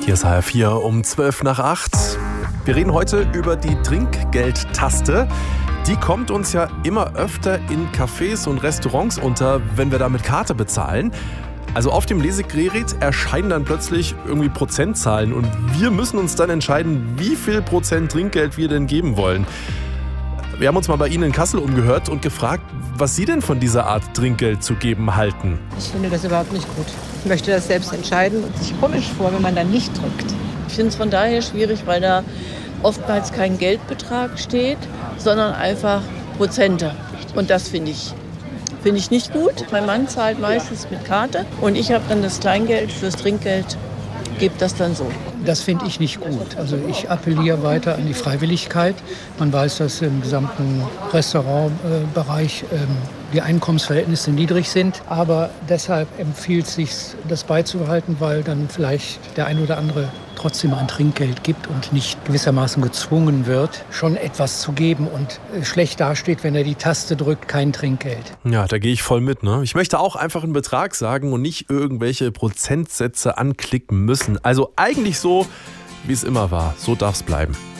Hier ist HR4 um 7:12. Wir reden heute über die Trinkgeldtaste. Die kommt uns ja immer öfter in Cafés und Restaurants unter, wenn wir da mit Karte bezahlen. Also auf dem Lesegerät erscheinen dann plötzlich irgendwie Prozentzahlen und wir müssen uns dann entscheiden, wie viel Prozent Trinkgeld wir denn geben wollen. Wir haben uns mal bei Ihnen in Kassel umgehört und gefragt, was Sie denn von dieser Art Trinkgeld zu geben halten. Ich finde das überhaupt nicht gut. Ich möchte das selbst entscheiden und es sich komisch vor, wenn man dann nicht drückt. Ich finde es von daher schwierig, weil da oftmals kein Geldbetrag steht, sondern einfach Prozente. Und das finde ich nicht gut. Mein Mann zahlt meistens mit Karte und ich habe dann das Kleingeld fürs Trinkgeld, gebe das dann so. Das finde ich nicht gut. Also ich appelliere weiter an die Freiwilligkeit. Man weiß, dass im gesamten Restaurantbereich die Einkommensverhältnisse niedrig sind. Aber deshalb empfiehlt es sich, das beizubehalten, weil dann vielleicht der ein oder andere trotzdem ein Trinkgeld gibt und nicht gewissermaßen gezwungen wird, schon etwas zu geben und schlecht dasteht, wenn er die Taste drückt, kein Trinkgeld. Ja, da gehe ich voll mit, ne? Ich möchte auch einfach einen Betrag sagen und nicht irgendwelche Prozentsätze anklicken müssen. Also eigentlich so, wie es immer war. So darf es bleiben.